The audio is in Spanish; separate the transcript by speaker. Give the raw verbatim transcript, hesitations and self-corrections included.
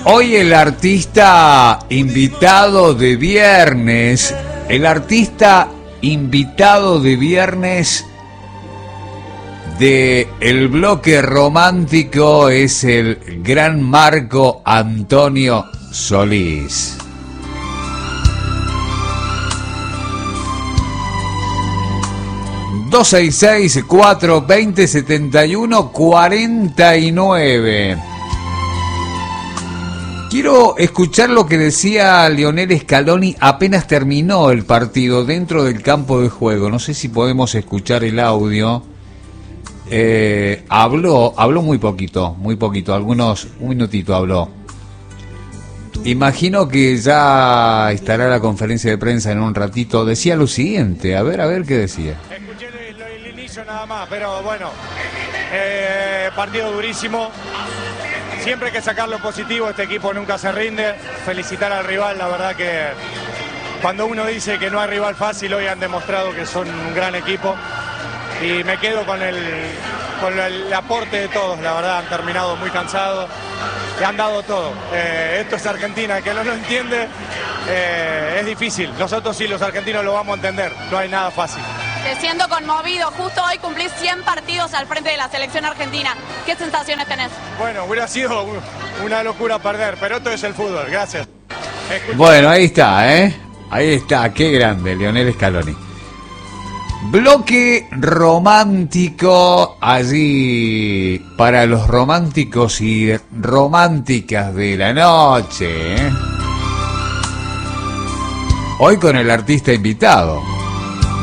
Speaker 1: Hoy el artista invitado de viernes, el artista invitado de viernes de el bloque romántico es el gran Marco Antonio Solís. dos seis seis, cuatro dos cero, siete uno cuatro nueve. Quiero escuchar lo que decía Lionel Scaloni apenas terminó el partido dentro del campo de juego. No sé si podemos escuchar el audio. Eh, habló, habló muy poquito, muy poquito, algunos, un minutito habló. Imagino que ya estará la conferencia de prensa en un ratito. Decía lo siguiente, a ver, a ver qué decía.
Speaker 2: Escuché el, el inicio nada más, pero bueno, eh, partido durísimo. Siempre hay que sacar lo positivo, este equipo nunca se rinde. Felicitar al rival, la verdad que cuando uno dice que no hay rival fácil, hoy han demostrado que son un gran equipo. Y me quedo con el, con el aporte de todos, la verdad, han terminado muy cansados y han dado todo. Eh, esto es Argentina, el que no lo entiende eh, es difícil. Nosotros sí, los argentinos lo vamos a entender, no hay nada fácil.
Speaker 3: Te siento conmovido, justo hoy cumplís cien partidos al frente de la selección argentina. ¿Qué sensaciones tenés?
Speaker 2: Bueno, hubiera sido una locura perder, pero esto es el fútbol, gracias. Escucha.
Speaker 1: Bueno, ahí está, ¿eh? Ahí está, qué grande, Lionel Scaloni. Bloque romántico allí para los románticos y románticas de la noche, ¿eh? Hoy con el artista invitado.